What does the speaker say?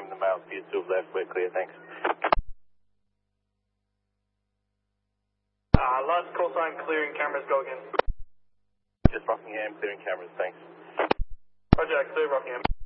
confirm the mile speed to left, we're clear, thanks. Last call sign, clearing cameras, go again. Just Rockingham, clearing cameras, thanks. Roger, clear Rockingham.